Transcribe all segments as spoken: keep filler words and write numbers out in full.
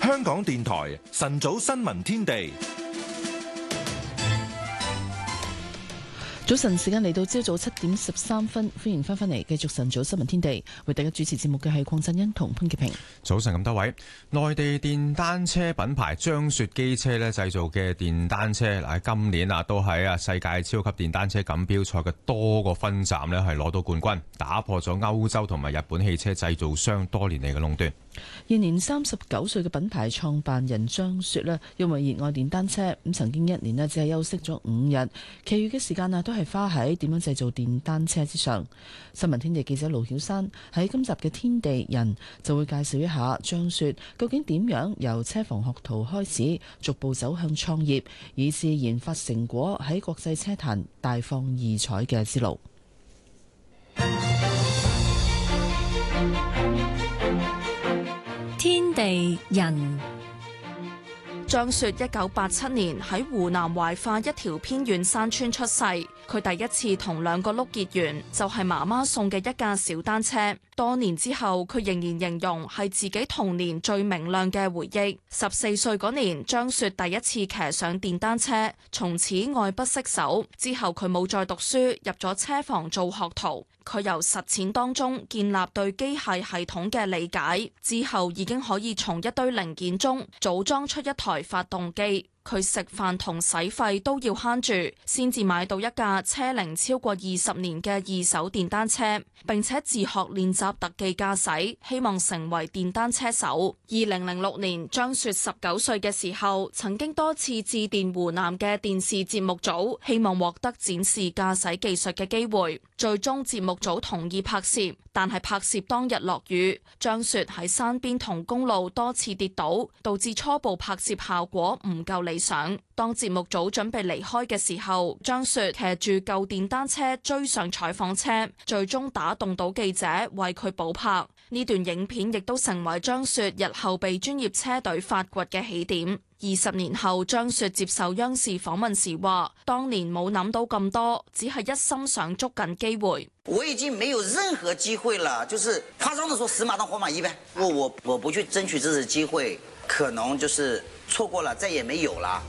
香港電台晨早新聞天地。 早晨時間嚟到朝早七點十三分，歡迎翻返嚟繼續晨早新聞天地，為大家主持節目嘅係鄺振欣同潘潔平。 早晨咁多位，內地電單車品牌張雪機車咧製造嘅電單車，喺今年啊都喺啊世界超級電單車錦標賽嘅多個分站咧係攞到冠軍，打破咗歐洲同埋日本汽車製造商多年嚟嘅壟斷。 現年三十九歲嘅品牌創辦人張雪咧，因為熱愛電單車，咁曾經一年咧只係休息咗五日，其餘嘅時間啊都係花喺點樣製造電單車之上。新聞天地記者盧曉山喺今集嘅天地人就會介紹一下張雪究竟點樣由車房學徒開始，逐步走向創業，以至研發成果喺國際車壇大放異彩嘅之路。 天地人。 張雪一九八七年喺湖南懷化一條偏遠山村出世，佢第一次同兩個轆結緣就係媽媽送嘅一架小單車。多年之後，佢仍然形容係自己童年最明亮嘅回憶。十四歲嗰年，張雪第一次騎上電單車，從此愛不釋手。之後佢冇再讀書，入咗車房做學徒。佢由實踐當中建立對機械系統嘅理解，之後已經可以從一堆零件中組裝出一台發動機。佢食飯同使費都要慳住，先至買到一架車齡超過二十年嘅二手電單車，並且自學練習特技駕駛，希望成為電單車手。二零零六年，張雪十九歲嘅時候，曾經多次致電湖南嘅電視節目組，希望獲得展示駕駛技術嘅機會。最終節目組同意拍攝，但係拍攝當日落雨，張雪喺山邊同公路多次跌倒，導致初步拍攝效果唔夠理想。當節目組準備離開嘅時候，張雪騎住舊電單車追上採訪車，最終打動到記者為佢補拍。呢段影片亦都成為張雪日後被專業車隊發掘嘅起點。二十年後，張雪接受央視訪問時話，當年冇諗到咁多，只係一心想捉緊機會。 我已經沒有任何機會了，就是誇張地說死馬當活馬醫唄。我我我不去爭取這次機會，可能就是錯過了，再也沒有了。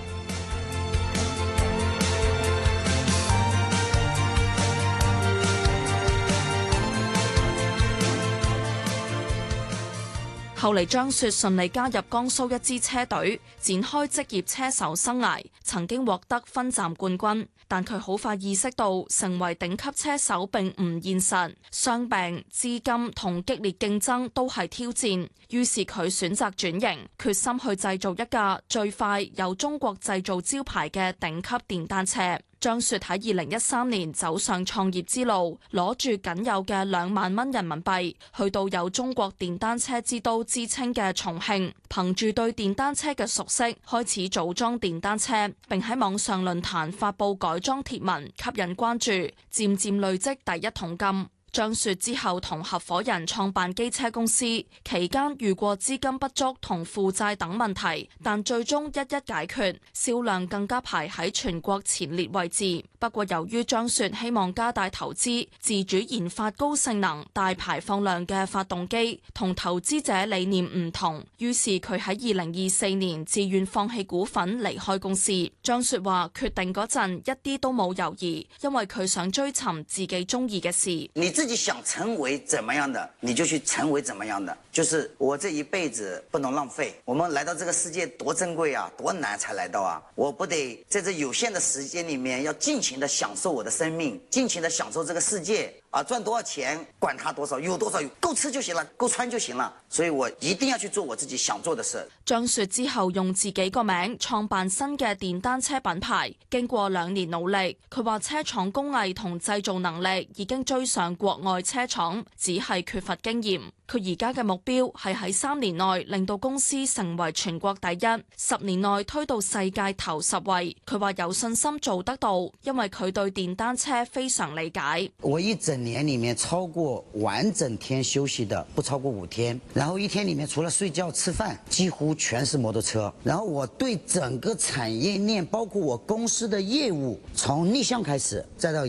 後嚟張雪順利加入江蘇一支車隊，展開職業車手生涯，曾經獲得分站冠軍。但佢好快意識到成為頂級車手並唔現實，傷病、資金同激烈競爭都係挑戰。於是佢選擇轉型，決心去製造一架最快有中國製造招牌嘅頂級電單車。張雪喺二零一三年走上創業之路，攞住僅有嘅兩萬蚊人民幣，去到有中國電單車之都之稱嘅重慶，憑住對電單車嘅熟悉，開始組裝電單車，並喺網上論壇發佈改裝貼文，吸引關注，漸漸累積第一桶金。張雪之後同合夥人創辦機車公司，期間遇過資金不足同負債等問題，但最終一一解決，銷量更加排喺全國前列位置。不過由於張雪希望加大投資，自主研發高性能、大排放量嘅發動機，同投資者理念唔同，於是佢喺二零二四年自願放棄股份離開公司。張雪話決定嗰陣一啲都冇猶豫，因為佢想追尋自己中意嘅事。 自己想成為怎麼樣的，你就去成為怎麼樣的。就是我這一輩子不能浪費。我們來到這個世界多珍貴啊，多難才來到啊！我不得在這有限的時間裏面，要盡情的享受我的生命，盡情的享受這個世界啊！賺多少錢，管他多少，有多少有，夠吃就行了，夠穿就行了。所以我一定要去做我自己想做的事。 張雪之後用自己個名創辦新嘅電單車品牌，經過兩年努力，佢話車廠工藝同製造能力已經追上國外車廠，只係缺乏經驗。佢而家嘅目標係喺三年內令到公司成為全國第一，十年內推到世界頭十位。佢話有信心做得到，因為佢對電單車非常理解。 我一整年裏面超過完整天休息的不超過五天，然後一天裏面除了睡覺吃飯，幾乎全是摩托車。然後我對整個產業鏈，包括我公司的業務，從逆向開始，再到